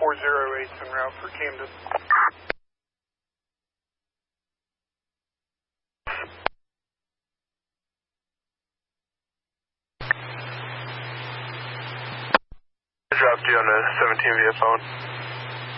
408 en route for Camden. I dropped you on a 17 via phone.